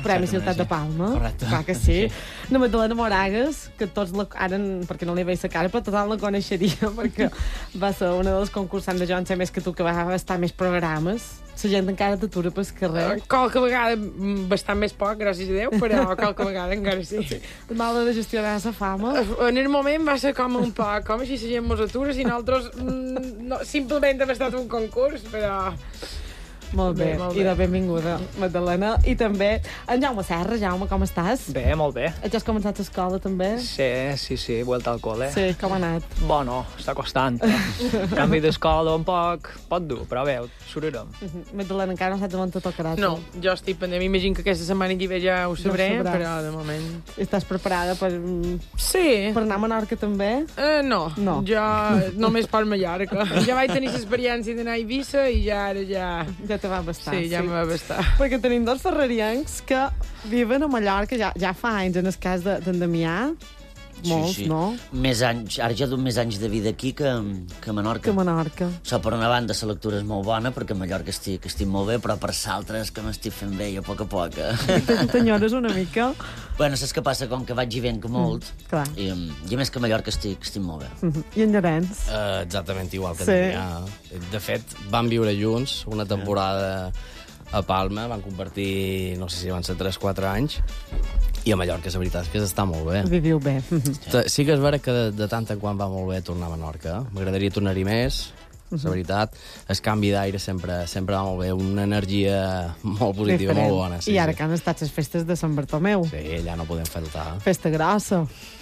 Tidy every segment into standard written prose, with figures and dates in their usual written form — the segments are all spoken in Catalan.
Premi Ciutat de Palma. Correcte. Clar que sí. La Magdalena Moragues, que tots ara, perquè no li veig la cara, però tothom la coneixeria, perquè va ser una dels concursants de Jo en sé més que tu, que va estar més programes. La gent encara t'atura pel carrer. Qualque vegada bastant més poc, gràcies a Déu, però qualque vegada encara sí. Mal de gestionar la fama. En el moment va ser com un poc, com així la gent mos atura, si nosaltres no, simplement hem estat un concurs, però... Molt bé, Molt i bé. de benvinguda, Magdalena. I també en Jaume Serra. Jaume, com estàs? Bé, molt bé. Ja has començat l'escola, també? Sí, vuelta al col·le. Sí, com ha anat? Bueno, està costant. Canvi d'escola un poc dur, però bé, sortirem. Magdalena, encara no saps on te tocarà. No, jo estic pendent. M'imagino que aquesta setmana i ja ho sabré, Ja ho sabràs. però de moment... Estàs preparada per Sí. anar a Menorca, també? No, jo només per Mallorca. Ja vaig tenir l'experiència d'anar a Eivissa i ja ara ja... Ja te va bastar. Sí, ja me va bastar. Perquè tenim dos ferrariencs que viuen a Mallorca ja fa anys, en el cas d'en Damià. Molts, no? Més anys, ara ja d'un més anys de vida aquí que a Menorca. Que a Menorca. Això, per una banda, la lectura és molt bona, perquè a Mallorca estic molt bé, però per l'altra és que m'estic fent bé, a poc a poc. T'enyores una mica? Bueno, saps què passa? Com que vaig i venc molt, clar. I a més que a Mallorca estic molt bé. I en Llorenç? Exactament igual que Sí. De fet, vam viure junts una temporada a Palma, van compartir, no sé si van ser 3-4 anys, i a Mallorca, la veritat és que s'està molt bé. Viviu bé. Sí que és vera que de tant en quant va molt bé tornar a Menorca. M'agradaria tornar-hi més, la veritat. El canvi d'aire sempre va molt bé, una energia molt positiva, Diferent. molt bona. I ara que han estat les festes de Sant Bartomeu. Sí, ja no podem faltar. Festa grossa.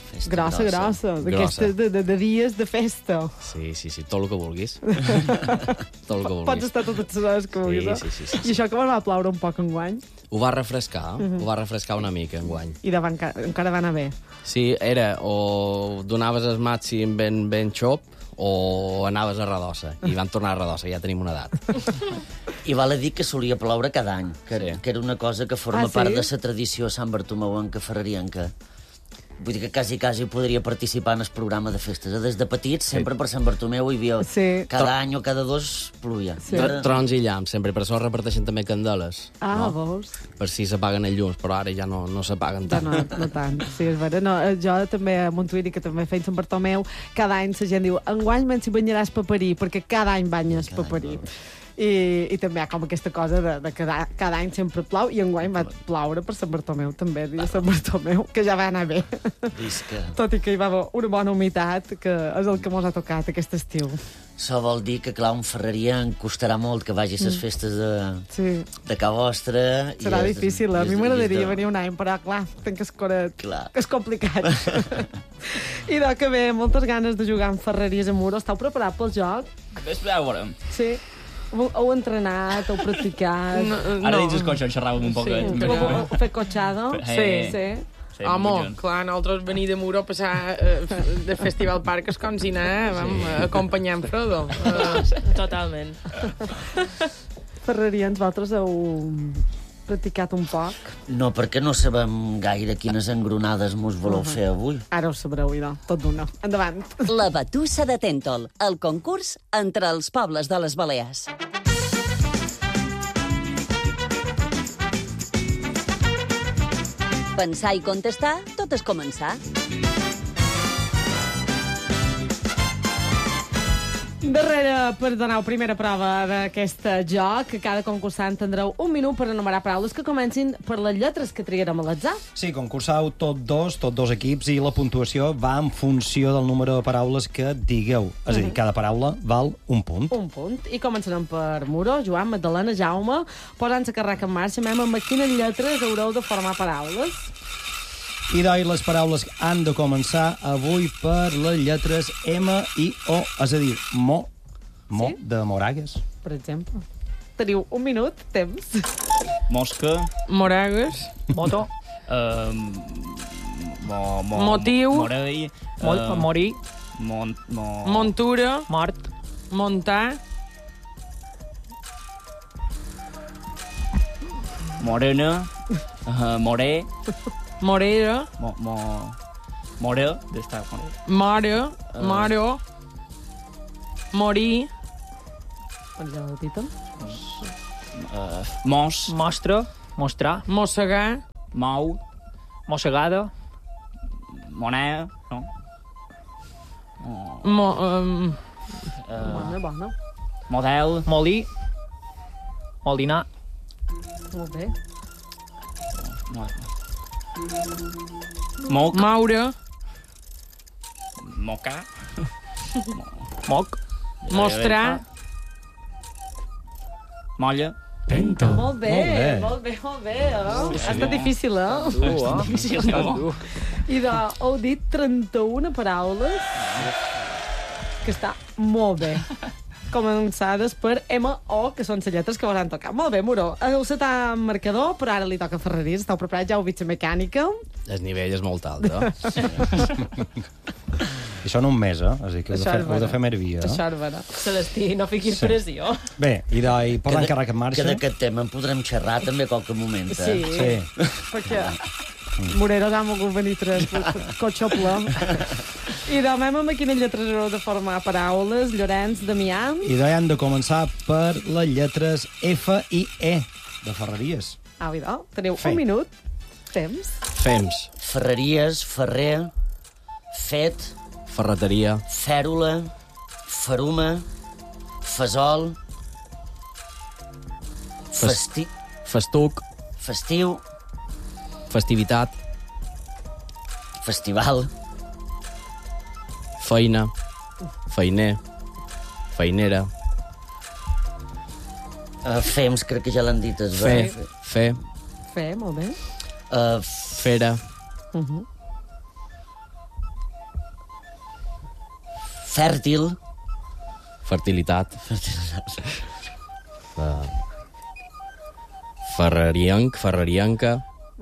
Grossa. D'aquestes de dies de festa. Sí, tot el que vulguis. Tot el que vulguis. Pots estar totes les hores que vulguis. Sí. I això que va ploure un poc enguany. Ho va refrescar, una mica enguany. I encara va anar bé. Sí, era o donaves el màxim ben xop o anaves a Redossa. I van tornar a Redossa, ja tenim una edat. I val a dir que solia ploure cada any, que era una cosa que forma part de la tradició Sant Bartomeuenca ferrarienca. Vull dir que quasi podria participar en el programa de festes. Des de petits, sempre per Sant Bartomeu hi havia... Cada any o cada dos plovia. Trons i llamps, sempre. Per això reparteixen també candeles. Veus? Per si s'apaguen els llums, però ara ja no s'apaguen tant. No tant, sí, és vera. No, jo també, a Montuïri, que també feien Sant Bartomeu, cada any la gent diu, enguany me'n s'hi banyaràs paperí, perquè cada any banyes paperí. I també hi ha com aquesta cosa de que cada any sempre plou, i enguany va ploure per Sant Bartomeu també, dia Sant Bartomeu, que ja va anar bé. Tot i que hi va haver una bona humitat, que és el que mos ha tocat aquest estiu. Això vol dir que, clar, un ferreria em costarà molt que vagi a les festes de ca vostra. Serà difícil, a mi m'agradaria venir un any, però, clar, tenc escoret, que és complicat. I que bé, moltes ganes de jugar amb ferreries a Muro. Estàu preparat pel joc? Ja ho veurem. Sí. Heu entrenat, heu practicat? Ara dins el cotxe xerràvem un poc. Heu fet cotxada? Sí. Home, clar, nosaltres venir de Muro a passar del Festival Parc és com si anàvem acompanyant Frodo. Totalment. Ferrarians, vosaltres heu practicat un poc? No, perquè no sabem gaire quines engronades mos voleu fer avui. Ara ho sabreu, idò, tot d'una. Endavant. La Batussa de Tèntol, el concurs entre els pobles de les Balears. Pensar i contestar, tot és començar. Darrere, perdoneu, primera prova d'aquest joc. Cada concursant tindreu un minut per enumerar paraules que comencin per les lletres que triarem a l'atzar. Sí, concursau tots dos equips, i la puntuació va en funció del número de paraules que digueu. És a dir, cada paraula val un punt. Un punt. I començarem per Muro, Joan, Magdalena, Jaume. Posant-se carraca en marxa, amb quines lletres haureu de formar paraules? I les paraules han de començar avui per les lletres M i O, és a dir, de Moragues. Per exemple. Teniu un minut, temps. Mosca. Moragues. Moto. Motiu. Morell. Morir. Montura. Mort. Montar. Morena. Moré. Morera. Morel. D'estar Mare. Maro. Morir. Doncs ja el títol. Mos. Mostra. Mostrar. Mossegar. Mou. Mossegada. Moneda. No? Bona. Model. Molí. Molinar. Molt bé. Moc. Maure. Mocar. Moc. Mostrar. Molla. Molt bé. Ha estat difícil, I heu dit 31 paraules que està molt bé. Començades per M-O, que són les lletres que volen tocar. Molt bé, Muro. Heu setat marcador, però ara li toca a Ferreries. Esteu preparats? Ja heu vist la mecànica? El nivell és molt alt, I són un mes, Així que heu de fer més via. Això és vera. Celestí, no fiquis pressió. Bé, i per l'encàrrec en marxa... Que d'aquest tema en podrem xerrar també a qualque moment, Sí. Perquè Moreros ha volgut venir tres cotxe ple. I demà amb quines lletres heu de formar paraules, Llorenç, Damià? I hem de començar per les lletres F i E, de Ferreries. Teniu un minut. Temps. Fems. Ferreries, ferrer, fet, Ferreteria. fèrula, feruma, fesol, Festuc. festiu, Festivitat. festival, Feina. Feiner. Feinera. fems, crec que ja l'han dit. Fer. Molt bé. Fera. Fèrtil, Fertilitat. Ferrerianca.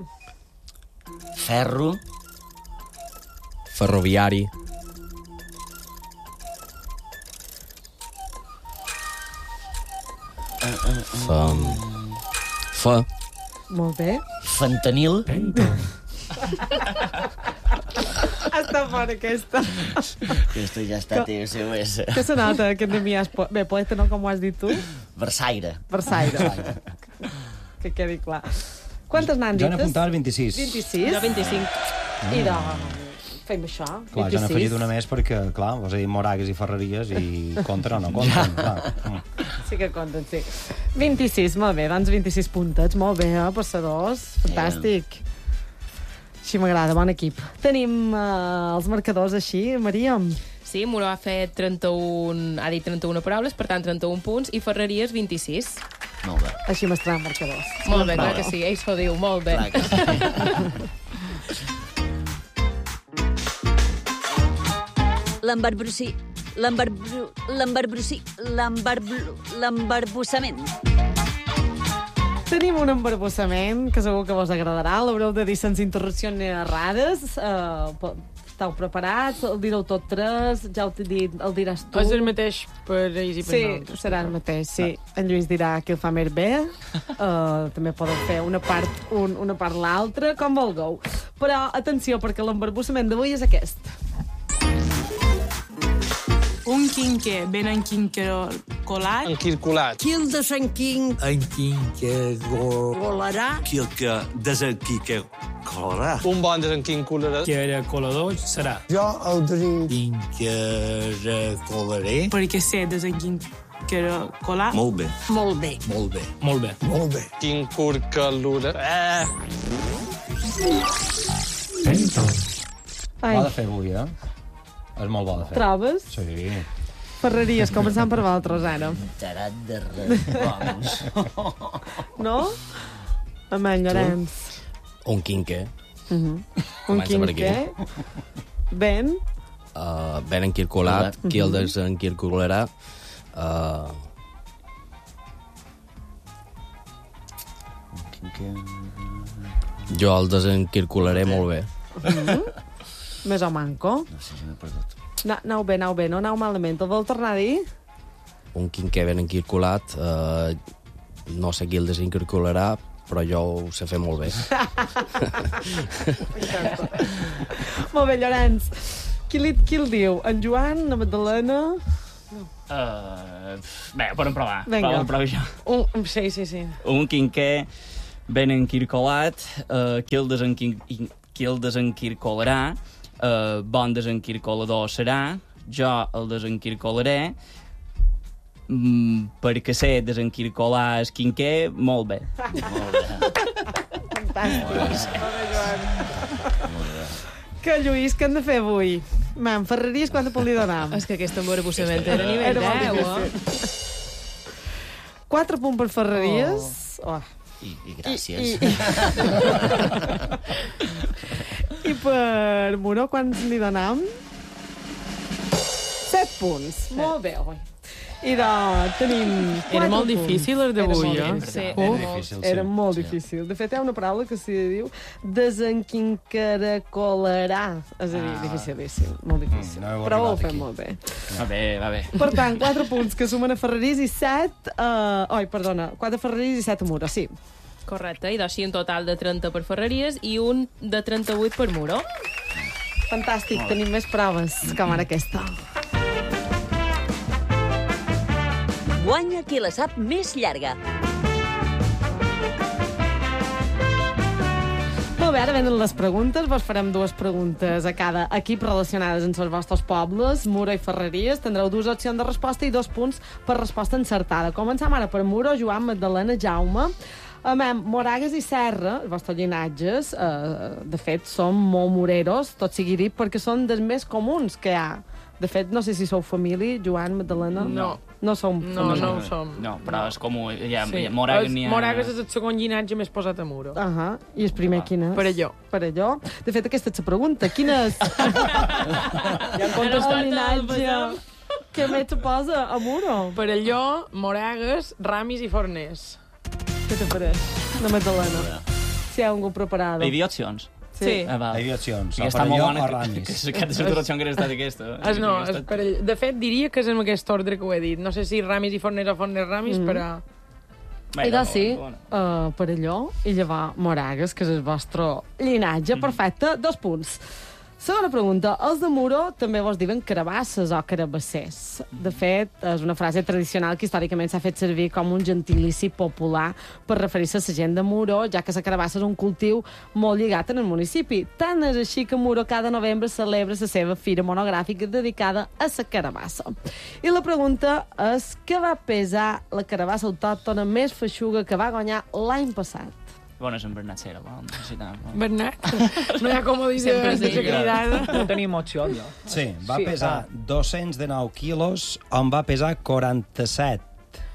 ferro, Ferroviari. Fa. Molt bé. fentanil, Està fora aquesta. aquesta ja està TSOS, Què se nota, aquest Damià? Bé, poeta no, com ho has dit tu? versaire, Versaire. Que quedi clar. Quantes n'han Jo dites? n'he apuntat 26. 26? Jo 25. I de... Fem això, Clar, ja n'he afegit una més perquè, clar, vos he dit Moragues i Ferreries i compten o no compten, clar. Sí que compten, sí. 26, molt bé, doncs 26 puntets, molt bé, passadors, fantàstic. Així m'agrada, bon equip. Tenim els marcadors així, Maria? Sí, Muro ha fet 31... Ha dit 31 paraules, per tant 31 punts, i Ferreries 26. molt bé. Així m'estaran marcadors. Molt bé, clar que sí, ell s'ho diu, molt bé. Clar que sí. L'embarbussament. Tenim un embarbussament que segur que vos agradarà. L'haureu de dir sense interrupcions errades. Esteu preparats? El direu tot tres? Ja ho t'he dit, el diràs tu? És el mateix per ells i per nosaltres. Sí, serà el mateix, sí. En Lluís dirà que el fa més bé. També podeu fer una part l'altra, com vulgueu. Però, atenció, perquè l'embarbussament d'avui és aquest. Un quinquer ben enquinquerolat. Enquircolat. Quil de Sant Quin Enquinquerolarà. Quil que desenquinquerolarà. Un bon desenquincolarà. Que era colador serà. Jo el Enquinquerolaré. Perquè sé desenquinquerolar. Molt bé. Molt bé. Molt bé. Molt bé. Molt bé. Quincorcalura. Ai, Bo de fer avui, És molt bo de fer. trobes? Sí. Ferreries, començant per vosaltres, ara. Tarat de res, vamos. No? Amany, Llorenç. Un quinquer. Un Comença per aquí. quinquer. Ben. Ben enquircolat. Qui el desenquircolarà? Jo el desenquircolaré molt bé. Més o manco. No sé si m'he perdut. Anau bé, no anau malament. El vol tornar a dir? Un quinquer ben enquircolat. No sé qui el desenquircolarà, però jo ho sé fer molt bé. Molt bé, Llorenç. Qui el diu? En Joan, la Magdalena? Bé, podem provar. Vinga. Provo jo. Sí. Un quinquer ben enquircolat, qui el desenquircolarà, bon desenquircolador serà, jo el desenquircolaré, perquè sé desenquircolar el quinquer, molt bé. Que Lluís, què hem de fer avui? Man, ferreries quant de punt li donam? És que aquest embarbussament era nivell 10, 4 punts per ferreries. I gràcies. I per Muro, quants li donam? 7 punts. Molt bé, oi. I tenim 4 Era molt punts. difícil el d'avui, Sí. Era molt difícil. De fet, hi ha una paraula que s'hi diu desenquincaracolarà. És a dir, dificilíssim, molt difícil. Però ho fem molt bé. Va bé. Per tant, 4 punts que sumen a ferreries i 7... 4 ferreries i 7 a Muro, sí. Correcte, i així un total de 30 per ferreries i un de 38 per Muro. Fantàstic, tenim més proves com ara aquesta. Guanya qui la sap més llarga. Molt bé, ara venen les preguntes. Vos farem 2 preguntes a cada equip relacionades amb els vostres pobles, Muro i Ferreries. Tindreu 2 opcions de resposta i 2 punts per resposta encertada. Comencem ara per Muro, Joan, Magdalena, Jaume. Moragues i Serra, els vostres llinatges, de fet, són molt moreros, tot sigui dit, perquè són dels més comuns que hi ha. De fet, no sé si sou família, Joan, Magdalena. No. No som família. No ho som. No, però és comú. Moragues és el segon llinatge més posat a Muro. I el primer quin és? Parelló. De fet, aquesta és la pregunta. Quin és el llinatge que més se posa a Muro? Parelló, Moragues, Ramis i Forners. Què te pareix? De Magdalena. Si hi ha algú preparada. Hi havia opcions. Sí. Hi havia opcions. O Parelló o Ramis. Aquesta és l'opció que hauria estat aquesta. De fet, diria que és en aquest ordre que ho he dit. No sé si Ramis i Forners o Forners Ramis, però... I sí, Parelló i llavors Moragues, que és el vostre llinatge. Perfecte, 2 punts. Segona pregunta. Els de Muro també vos diuen carabasses o carabassers. De fet, és una frase tradicional que històricament s'ha fet servir com un gentilici popular per referir-se a la gent de Muro, ja que la carabassa és un cultiu molt lligat en el municipi. Tant és així que Muro cada novembre celebra la seva fira monogràfica dedicada a la carabassa. I la pregunta és què va pesar la carabassa autòctona més feixuga que va guanyar l'any passat? Bueno, és en Bernat Cera, necessitem... Bernat? No hi ha com ho dir de cridada. No tenim opcions, jo. Sí, va pesar 219 quilos, on va pesar 47.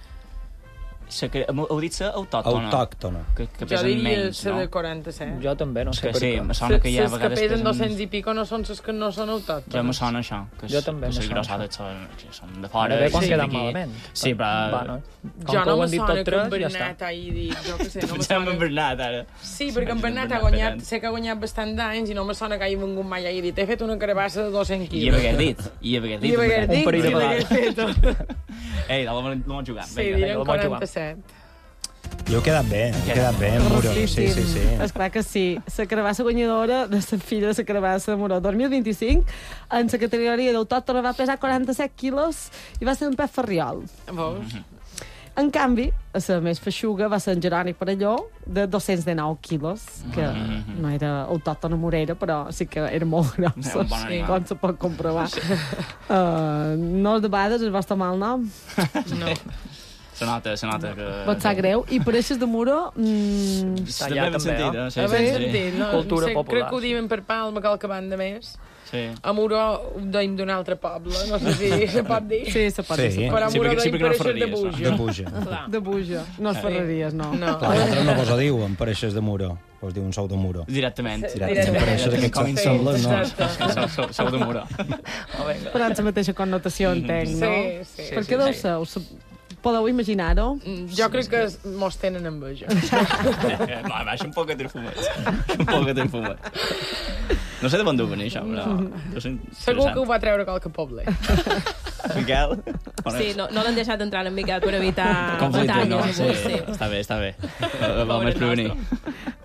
Heu dit ser autòctona? Autòctona. Que jo pesen diria menys, ser no? de 47. Jo també, no sé per sí, què. me sona que hi ha a vegades... Les que pesen 200 i pico no són les que no són autòctones. Jo me sona això. Jo també me sona grossades són de fora. Bé, quan queden malament. Sí, però... Jo no me sona que en Bernat hagi dit... Jo què sé, no me sona... en Bernat, ara. Sí, perquè en Bernat ha guanyat... Sé que ha guanyat bastant d'anys i no me sona que hagi vingut mai i hagi dit he fet una carabassa de 200 quilos. I hagués dit. I hagués dit. Ei, l'hem jugat. Sí, direm 47. Jo he quedat bé, Muro. Sí. Esclar que sí. La carabassa guanyadora de la filla de la carabassa de Muro 2025 en la categoria d'autòctona va pesar 47 quilos i va ser un pes ferriol. Veus? En canvi, la més feixuga va ser en Jeroni Parelló, de 219 quilos, que no era autòctona morera, però sí que era molt grossa, com se pot comprovar. No us debades el vostre mal nom? No. Se nota que... Pot ser greu. I per això de Muro... Allà també, no? Cultura popular. Crec que ho diuen per Palma, qualque banda més. Sí. A Muro ho deim d'un altre poble, no sé si se pot dir. Sí, se pot dir. Però a Muro deim per això de Buja. De Buja. No es ferreries, no. L'altre no vos ho diuen, per això de Muro. Vos diuen sou de Muro. Directament. Per això que com sembla, no. Sou de Muro. Però en la mateixa connotació entenc, no? Sí. Per què deu ser? Podeu imaginar-ho? Jo crec que mos tenen enveja. Va, baixa un poc de fumet. No sé de on deu venir això, però... Segur que ho va treure qualque poble. Miquel? Sí, no l'han deixat entrar en Miquel per evitar batalles. Sí. Està bé. Vol més prevenir.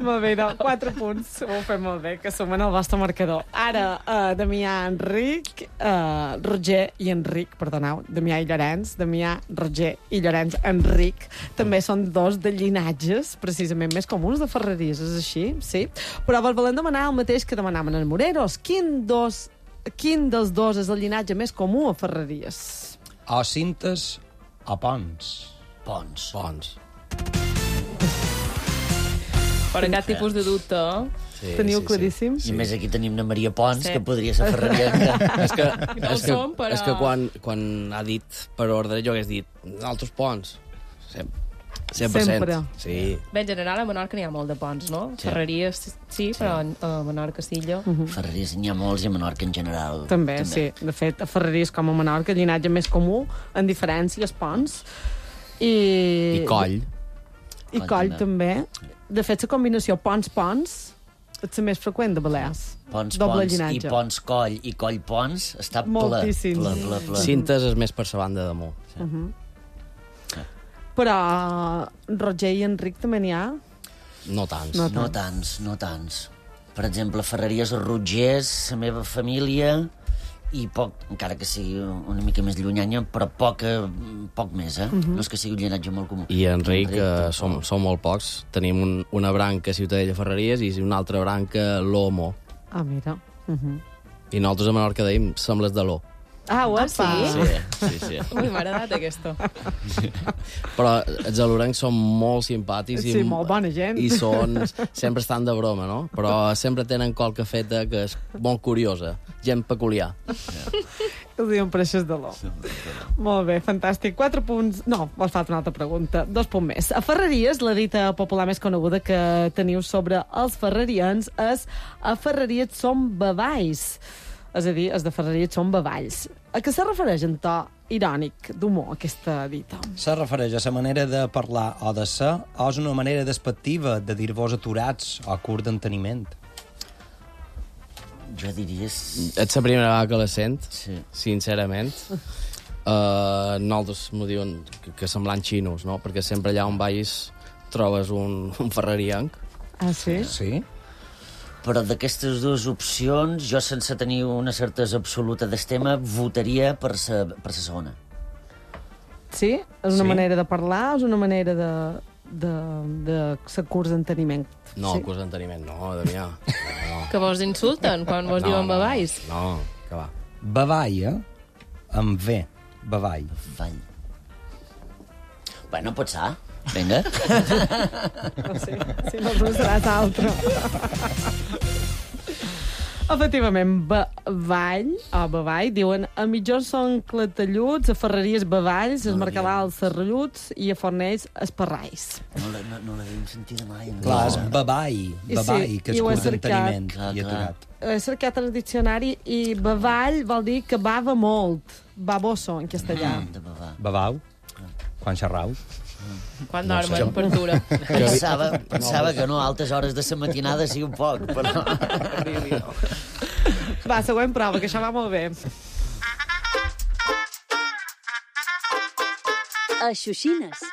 Molt bé, 4 punts. Ho fem molt bé, que sumen el vostre marcador. Ara, Damià, Enric, Roger i Enric, perdoneu, Damià i Llorenç, Damià, Roger i Llorenç, Enric, també són dos de llinatges, precisament més comuns de ferreries, és així? Sí. Però vos volem demanar el mateix que demanaven els Moreros. Quin dels dos és el llinatge més comú a ferreries? O cintes o ponts. Ponts. Per aquest tipus de dubte, Teniu claríssim? I a més aquí tenim na Maria Pons, que podria ser ferrerienca. És que quan ha dit per ordre, jo hagués dit altres ponts. 100%. Sí. Bé, en general a Menorca n'hi ha molt de ponts, no? Sí. Ferreries, sí, però a Menorca, Silla... Ferreries n'hi ha molts i a Menorca en general. També, sí. De fet, a ferreries com a Menorca, el llinatge més comú, en diferència, els ponts. I coll. I coll, també. De fet, la combinació ponts-ponts és la més freqüent de Balears. Ponts-ponts i ponts-coll i coll-ponts està ple. Moltíssims. Ple. Cintes és més per la banda damunt. Però Roger i Enric també n'hi ha? No tants. No tants. Per exemple, ferreries Rogers, la meva família, i poc, encara que sigui una mica més llunyanya, però poc més, No és que sigui un llinatge molt comú. I Enric, som molt pocs. Tenim una branca a Ciutadella Ferreries i una altra branca Lomo. Ah, mira. I nosaltres a Menorca deim sembles de l'O. Ah, ho és? Sí. Ui, m'ha agradat aquesta. Però els alorencs són molt simpàtics Sí, molt bona gent. I sempre estan de broma, no? Però sempre tenen qualque feta que és molt curiosa, gent peculiar. Ho diuen per això és de l'O. Molt bé, fantàstic. 4 punts... No, vos falta una altra pregunta. 2 punts més. A Ferreries, la dita popular més coneguda que teniu sobre els ferrerians és a Ferreries som bavalls. És a dir, els de Ferreries són bavalls. A què se refereix en to irònic, d'humor, aquesta dita? Se refereix a la manera de parlar o de ser, o és una manera despectiva de dir-vos aturats o curt d'enteniment? Jo diria... És la primera vegada que la sent, sincerament. Nosaltres m'ho diuen que semblant xinos, no? Perquè sempre allà on vagis trobes un ferrerianc. Ah, sí? Sí. Però d'aquestes dues opcions, jo sense tenir una certesa absoluta d'estema, votaria per la segona. Sí? És una manera de parlar o és una manera de ser curs d'enteniment? No, curs d'enteniment no, Damià. No. Que vos insulten quan vos diuen bavalls? No, que va. Bavall, amb V. Bavall. Bueno, pot ser. Vinga. Si no, tu seràs altre. Efectivament, bavall, diuen a mitjons són clatelluts, a Ferreries bavalls, a Mercadal serralluts i a Fornells esparrais. No l'havíem sentida mai. Clar, és bavall, que és curt d'enteniment i aturat. He cercat el diccionari i bavall vol dir que bava molt. Baboso, en castellà. Bavau? Quan xerrau? Quan dormen, per dura. Pensava que no, a altes hores de la matinada sí un poc, però... Va, següent prova, que això va molt bé. Aixuxines.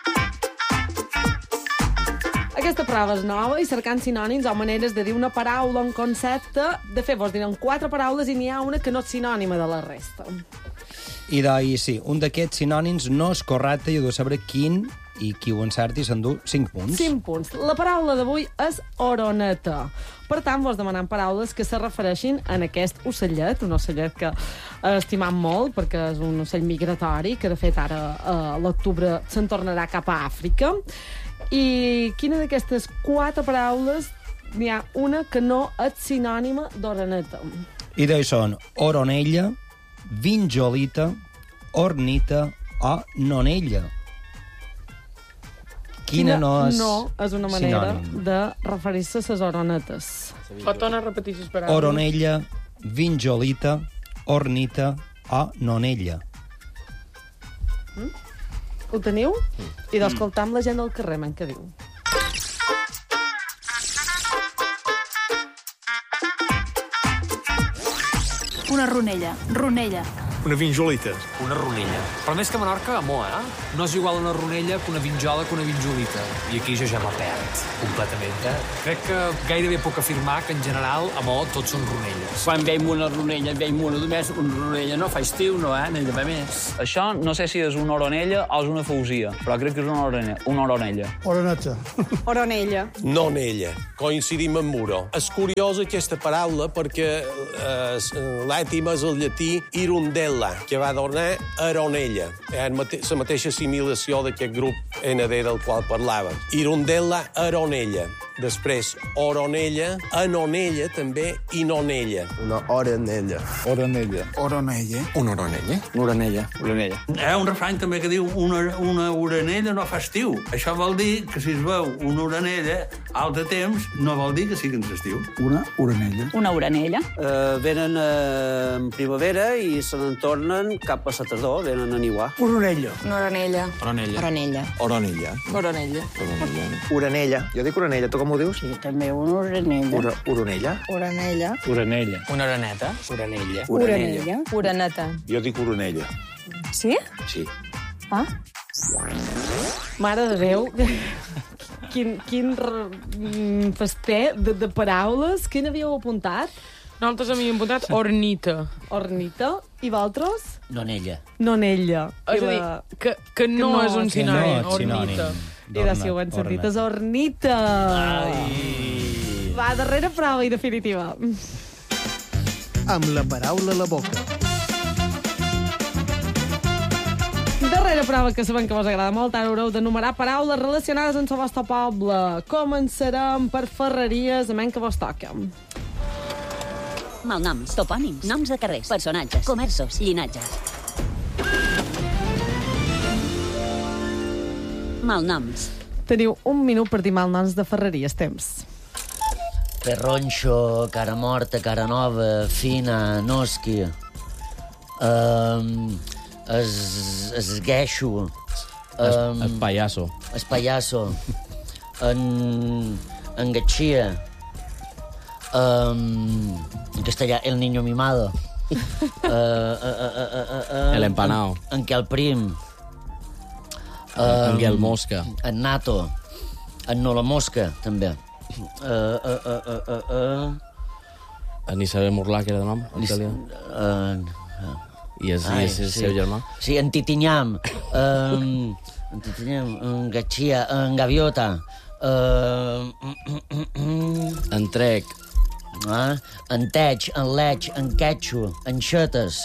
Aquesta prova és nova i cercant sinònims o maneres de dir una paraula o un concepte. De fet, vos diran 4 paraules i n'hi ha una que no és sinònima de la resta. I doncs, sí, un d'aquests sinònims no és correcte i heu de saber quin, i qui ho encerti s'endú 5 punts. 5 punts. La paraula d'avui és oroneta. Per tant, vos demanem paraules que se refereixin a aquest ocellet, un ocellet que estimam molt, perquè és un ocell migratori, que de fet ara a l'octubre se'n tornarà cap a Àfrica. I quina d'aquestes 4 paraules n'hi ha una que no és sinònima d'oroneta? I doncs són oronella, vinjolita, ornita o nonella. Quina no és una manera sinònim de referir-se a les oronetes. Pot tornar a repetir les paraules? Oronella, vinjolita, ornita o nonella. Ho teniu? I d'escoltar amb la gent del carrer, què diu? Una ronella, ronella. Una vinjolita. Una ronella. Però més que a Menorca, amor, No és igual una ronella que una vinjola que una vinjolita. I aquí jo ja me perd, completament, Crec que gairebé puc afirmar que, en general, amor, tots són ronelles. Quan veiem una ronella, veiem una només, una ronella no fa estiu, no, N'hi ha més. Això no sé si és una oronella o és una fausia, però crec que és una oronella. Oroneta. Oronella. Nonella. Coincidim amb Muro. És curiosa aquesta paraula perquè l'ètima és el llatí irundella, que va donar aronella. La mateixa assimilació d'aquest grup ND del qual parlàvem. Irundella, aronella. Després, oronella, anonella també i nonella. Una oronella. Oronella. Oronella. Una oronella. Una oronella. Oronella. Hi ha un refrany també que diu una oronella no fa estiu. Això vol dir que si es veu una oronella alt de temps, no vol dir que sigui en estiu. Una oronella. Una oronella. Venen en primavera i se n'entornen cap a la tardor, venen a niuar. Oronella. Una oronella. Oronella. Oronella. Oronella. Oronella. Oronella. Jo dic oronella, tu com ho dius? Sí, també una oronella. Oronella. Oronella. Oronella. Una oreneta. Oronella. Oronella. Oroneta. Jo dic oronella. Sí? Sí. Ah? Mare de Déu, quin fester de paraules. Quin havíeu apuntat? Nosaltres havíem apuntat ornita. Ornita. I vosaltres? Nonella. Nonella. És a dir, que no és un sinònim, ornita. I de si ho hem sentit, és ornita. Va, darrera prova i definitiva. Amb la paraula a la boca. Darrera prova que sabem que vos agrada molt, ara haureu d'enumerar paraules relacionades amb el vostre poble. Començarem per Ferreries, amén que vos toca. Malnoms, topònims, noms de carrers, personatges, comerços, llinatges. Malnoms. Teniu un minut per dir malnoms de Ferreries, temps. Perronxo, cara morta, cara nova, fina, nosqui. Esgueixo. El payaso. El payaso. Engatxia. En castellà, el niño mimado. El empanao. En què el prim. En què el mosca. En nato. En no la mosca, també. En Isabel Morlà, que era de nom, en italià. I és el seu germà. Sí, en Titinyam. En Titinyam, en Gatxia, en Gaviota. En Trec. En Teig, en Leig, en Quetxo, en Xetes.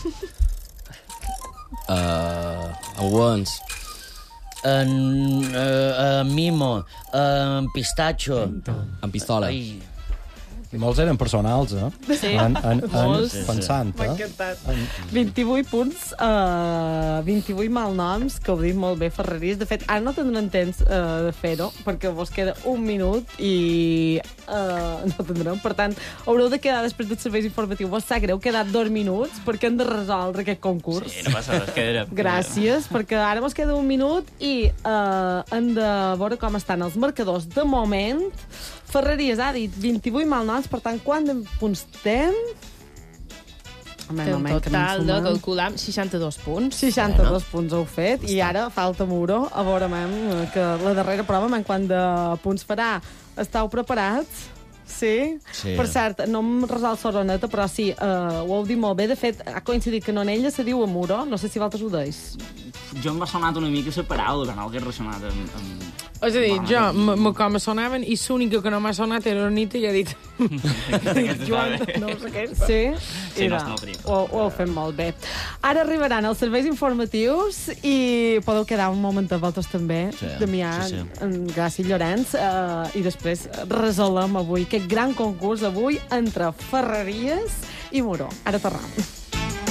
En Wens. En Mimo, en Pistacho. En Pistola. I molts eren personals, Sí, molts. Pensant, M'ha encantat. 28 punts, 28 malnoms, que ho dic molt bé, Ferreries. De fet, ara no tindrem temps de fer-ho, perquè vos queda un minut i no tindrem. Per tant, haureu de quedar després del servei informatiu. Vos sap greu, quedat 2 minuts, perquè hem de resoldre aquest concurs. Sí, no passa res, quedarà. Gràcies, perquè ara vos queda un minut i hem de veure com estan els marcadors. De moment, Ferreries ha dit 28 malnoms, per tant, quant de punts tem? Té un total de, calculam, 62 punts. 62 punts heu fet, i ara falta Muro. A veure, que la darrera prova, quant de punts farà. Estàu preparats? Sí? Sí. Per cert, no em resol Soroneta, però sí, ho heu dit molt bé. De fet, ha coincidit que Nonella se diu a Muro. No sé si vosaltres ho deis. Jo em va sonar una mica la paraula, que no hagués relacionat amb... És a dir, jo, com sonaven, i l'única que no m'ha sonat era Ornita, i he dit... Joan, no sé què. Sí? Sí, no tenim. Ho heu fet molt bé. Ara arribaran els serveis informatius i podeu quedar un moment a vosaltres també, Damià, Gràcia i Llorenç, i després resolem avui aquest gran concurs avui entre Ferreries i Muro. Ara tornem.